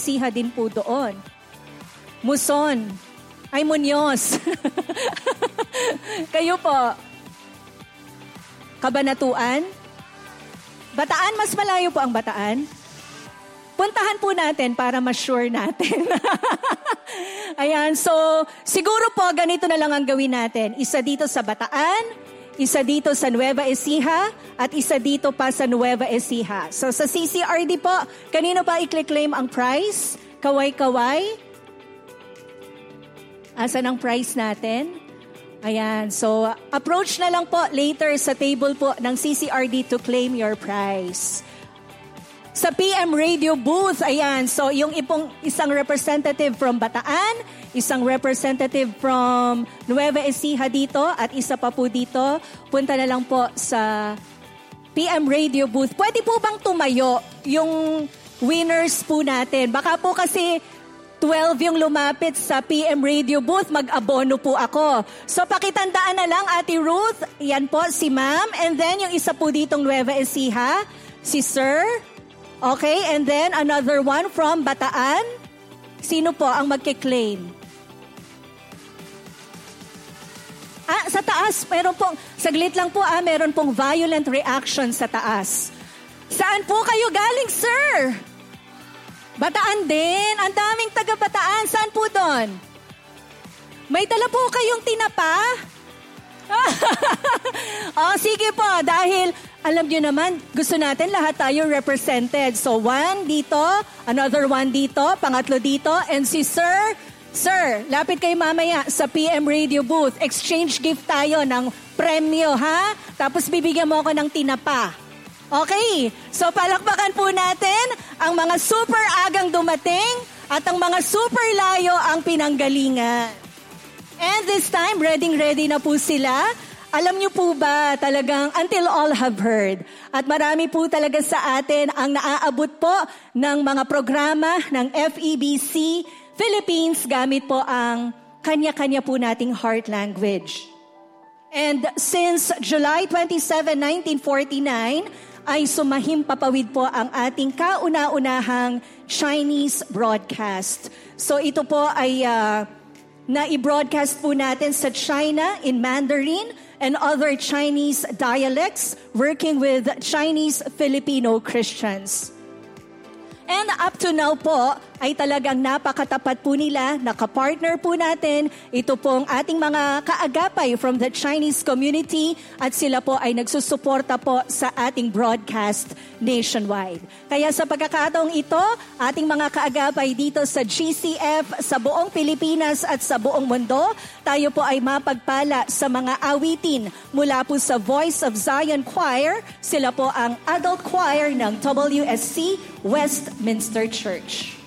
Ecija din po doon. Muson. Ay, Muñoz. Kayo po. Kabanatuan? Bataan, mas malayo po ang Bataan. Puntahan po natin para ma-sure natin. Ayan, so siguro po ganito na lang ang gawin natin. Isa dito sa Bataan, isa dito sa Nueva Ecija, at isa dito pa sa Nueva Ecija. So sa CCRD po, kanino pa i-claim ang prize? Kaway-kaway? Asan ang prize natin? Ayan, so approach na lang po later sa table po ng CCRD to claim your prize. Sa PM Radio booth, ayan, so yung isang representative from Bataan, isang representative from Nueva Ecija dito, at isa pa po dito, punta na lang po sa PM Radio booth. Pwede po bang tumayo yung winners po natin? Baka po kasi 12 yung lumapit sa PM Radio booth, mag-abono po ako. So pakitandaan na lang, Ate Ruth, yan po si Ma'am, and then yung isa po ditong Nueva Ecija, si Sir. Okay, and then another one from Bataan. Sino po ang magkiklaim? Sa taas, meron pong, saglit lang po meron pong violent reaction sa taas. Saan po kayo galing, sir? Bataan din. Ang daming taga-Bataan. Saan po doon? May dala po kayong tinapa? Sige po, dahil alam nyo naman, gusto natin lahat tayo represented. So, one dito, another one dito, pangatlo dito, and si Sir, lapit kayo mamaya sa PM Radio booth. Exchange gift tayo ng premyo, ha? Tapos bibigyan mo ako ng tinapa. Okay, so palakpakan po natin ang mga super agang dumating at ang mga super layo ang pinanggalingan. And this time, ready na po sila. Alam niyo po ba talagang until all have heard? At marami po talaga sa atin ang naaabot po ng mga programa ng FEBC Philippines gamit po ang kanya-kanya po nating heart language. And since July 27, 1949, ay sumahimpapawid po ang ating kauna-unahang Chinese broadcast. So ito po ay na-i-broadcast po natin sa China in Mandarin and other Chinese dialects working with Chinese Filipino Christians. And up to now po, ay talagang napakatapat po nila, nakapartner po natin. Ito pong ating mga kaagapay from the Chinese community at sila po ay nagsusuporta po sa ating broadcast nationwide. Kaya sa pagkakataong ito, ating mga kaagapay dito sa GCF, sa buong Pilipinas at sa buong mundo, tayo po ay mapagpala sa mga awitin mula po sa Voice of Zion Choir. Sila po ang adult choir ng WSC Westminster Church.